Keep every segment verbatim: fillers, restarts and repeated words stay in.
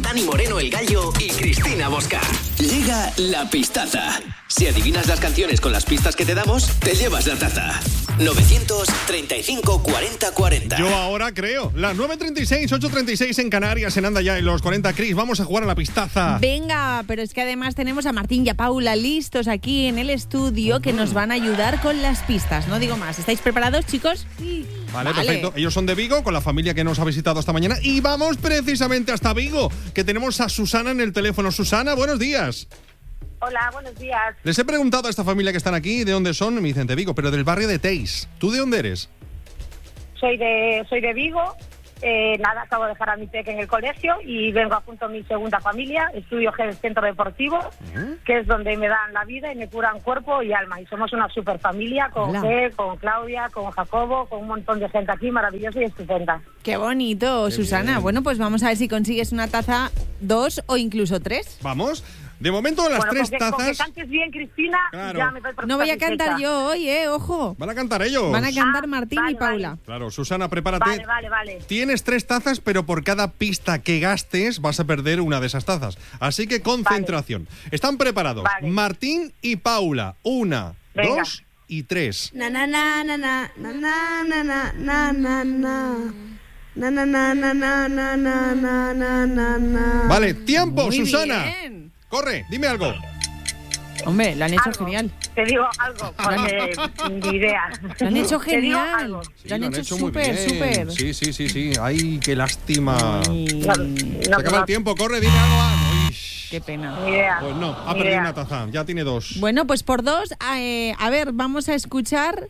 Dani Moreno el Gallo y Cristina Bosca. Llega la pistaza. Si adivinas las canciones con las pistas que te damos, te llevas la taza. novecientos treinta y cinco cuarenta cuarenta. Yo ahora creo. Las nueve treinta y seis, ocho treinta y seis en Canarias, en Anda Ya en los cuarenta. Cris, vamos a jugar a la pistaza. Venga, pero es que además tenemos a Martín y a Paula listos aquí en el estudio que nos van a ayudar con las pistas. No digo más. ¿Estáis preparados, chicos? Sí. Vale, vale, perfecto. Ellos son de Vigo, con la familia que nos ha visitado esta mañana. Y vamos precisamente hasta Vigo, que tenemos a Susana en el teléfono. Susana, buenos días. Hola, buenos días. Les he preguntado a esta familia que están aquí de dónde son, me dicen de Vigo, pero del barrio de Teis. ¿Tú de dónde eres? Soy de soy de Vigo. Eh, nada, acabo de dejar a mi peque en el colegio y vengo a junto a mi segunda familia. Estudio en el centro deportivo, uh-huh. que es donde me dan la vida y me curan cuerpo y alma. Y somos una super familia con G, con Claudia, con Jacobo, con un montón de gente aquí maravillosa y estupenda. Qué bonito, Qué Susana. Bien. Bueno, pues vamos a ver si consigues una taza, dos o incluso tres. Vamos. De momento las bueno, tres con que, tazas. Con que cantes bien, Cristina, claro. ya me doy por No voy a cantar yo hoy, eh, ojo. Van a cantar ellos. Van a cantar ah, Martín vale, y Paula. Vale. Claro, Susana, prepárate. Vale, vale, vale. Tienes tres tazas, pero por cada pista que gastes vas a perder una de esas tazas. Así que concentración. Vale. ¿Están preparados? Vale. Martín y Paula. Una, Venga. dos y tres. Na na na na na na na na na na na na. Na na na na na na na na na na na. Vale, tiempo, Muy Susana. Bien. Corre, dime algo. Hombre, lo han hecho algo. genial. Te digo algo, porque ni idea. Lo han hecho Te digo genial. algo. Sí, lo han lo han hecho hecho muy súper, bien. súper. Sí, sí, sí, sí. Ay, qué lástima. Ay, No, Se no, acaba no, el tiempo, corre, dime algo. Ay, qué pena. Ni idea. pues no, ha Ni perdido idea. una taza. Ya tiene dos. Bueno, pues por dos, eh, a ver, vamos a escuchar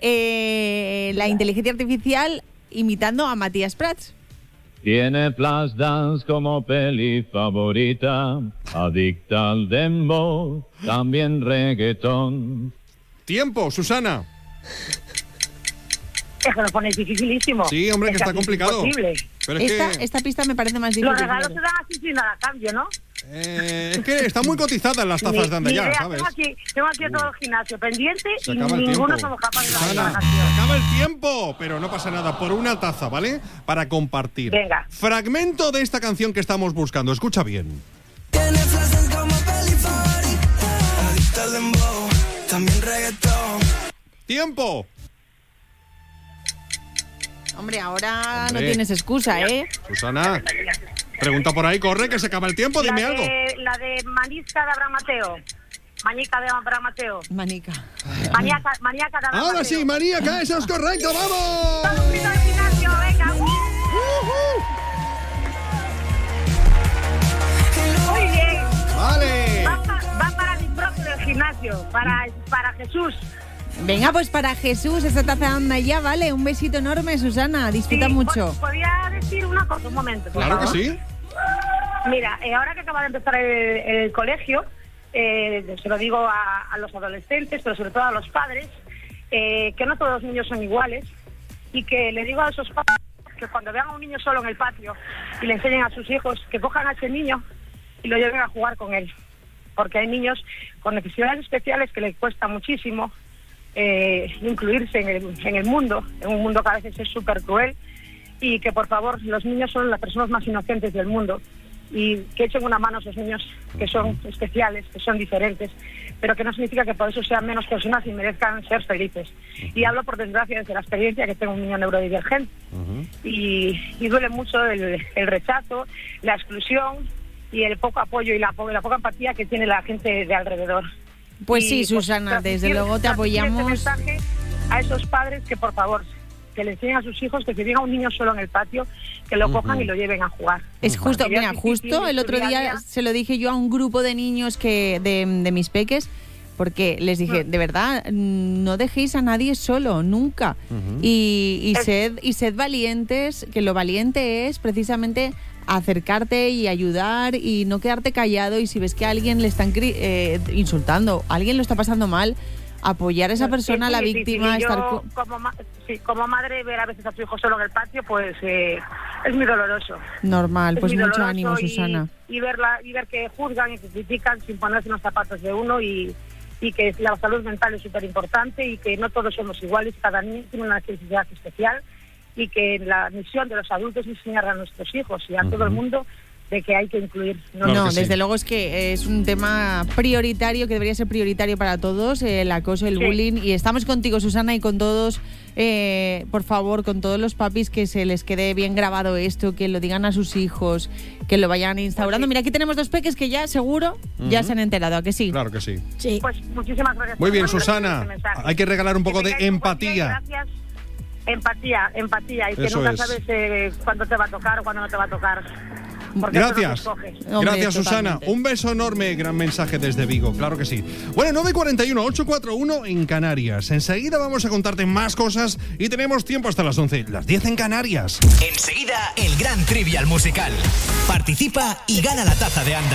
eh, la inteligencia artificial imitando a Matías Prats. Tiene Flashdance como peli favorita, adicta al dembow, también reggaetón. Tiempo, Susana. Es que lo ponéis dificilísimo. Sí, hombre, que Es está es complicado. imposible. Pero es Esta, que, esta pista me parece más difícil. Los regalos se dan así sin nada a cambio, ¿no? eh, es que están muy cotizadas las Ni- tazas de ni Andayá, idea. ¿sabes? Tengo aquí, tengo aquí todo el gimnasio pendiente Se y acaba el ninguno tiempo. somos capaces de hacer Susana, la se canción. acaba el tiempo, pero no pasa nada, por una taza, ¿vale? Para compartir. Venga. Fragmento de esta canción que estamos buscando, escucha bien. Tiene frases como peli favorita, adicta al dembow, también reggaetón. ¡Tiempo! Hombre, ahora Hombre. no tienes excusa, ¿eh? Susana, pregunta por ahí, corre, que se acaba el tiempo, dime la algo. de, La de Manisca de Abraham Mateo. Mañica de Abraham Mateo. Manica. Maníaca, maníaca de Abraham Ahora Mateo. sí, María, eso es correcto, ¡vamos! Todo un grito al gimnasio, venga. Muy bien. Vale. Va, pa- va para mi propio del gimnasio, para, para Jesús. Venga, pues para Jesús, esta taza anda ya, ¿vale? Un besito enorme, Susana. Disfruta Sí, mucho. po- ¿Podría decir una cosa, un momento? por Claro que favor? sí. Mira, eh, ahora que acaba de empezar el, el colegio, eh, se lo digo a, a los adolescentes, pero sobre todo a los padres, eh, que no todos los niños son iguales y que le digo a esos padres que cuando vean a un niño solo en el patio y le enseñen a sus hijos, que cojan a ese niño y lo lleven a jugar con él. Porque hay niños con necesidades especiales que les cuesta muchísimo eh, incluirse en el, en el mundo, en un mundo que a veces es súper cruel, y que por favor, los niños son las personas más inocentes del mundo y que echen una mano a esos niños que son especiales, que son diferentes, pero que no significa que por eso sean menos personas y merezcan ser felices. Y hablo por desgracia desde la experiencia que tengo un niño neurodivergente. Uh-huh. y, y duele mucho el, el rechazo, la exclusión y el poco apoyo y la, la poca empatía que tiene la gente de alrededor. Pues Y, sí, Susana, transmitir- desde luego te transmitir apoyamos. Este mensaje a esos padres que por favor que le enseñen a sus hijos que si llega un niño solo en el patio, que lo cojan y lo lleven a jugar. Es justo, Porque ya mira, es difícil justo el en otro su día a día día. se lo dije yo a un grupo de niños que de, de mis peques, porque les dije, de verdad, no dejéis a nadie solo, nunca. Ujú. Y, y, Es- sed, y sed valientes, que lo valiente es precisamente acercarte y ayudar y no quedarte callado, y si ves que a alguien le están cri- eh, insultando, a alguien lo está pasando mal, apoyar a esa persona, a la Es muy difícil. víctima, Y yo, estar... co- como, ma- sí, como madre, ver a veces a tu hijo solo en el patio, pues eh, es muy doloroso. Normal, Es pues muy mucho doloroso ánimo, y, Susana. Y, verla, y ver que juzgan y que critican sin ponerse en los zapatos de uno, y, y que la salud mental es súper importante y que no todos somos iguales, cada niño tiene una necesidad especial, y que la misión de los adultos es enseñar a nuestros hijos y a todo el mundo de que hay que incluir. No, No, Claro que sí. desde luego es que es un tema prioritario, que debería ser prioritario para todos, eh, el acoso, el Sí. bullying. Y estamos contigo, Susana, y con todos, eh, por favor, con todos los papis, que se les quede bien grabado esto, que lo digan a sus hijos, que lo vayan instaurando. Pues sí. Mira, aquí tenemos dos peques que ya, seguro, ya Ujú. se han enterado, ¿a que sí? Claro que sí. Sí. Pues muchísimas gracias. Muy por bien, mandarnos Susana. este mensaje. Hay que regalar un poco Que de tengáis un buen día y empatía. Gracias. Empatía, empatía. Y que Eso nunca es. sabes eh, cuándo te va a tocar o cuándo no te va a tocar. Porque eso no Gracias. se escoge. Hombre, Gracias, Susana. totalmente. Un beso enorme, gran mensaje desde Vigo, claro que sí. Bueno, nueve cuarenta y uno, ocho cuarenta y uno en Canarias. Enseguida vamos a contarte más cosas y tenemos tiempo hasta las once, las diez en Canarias. Enseguida, el gran Trivial Musical. Participa y gana la taza de Anda.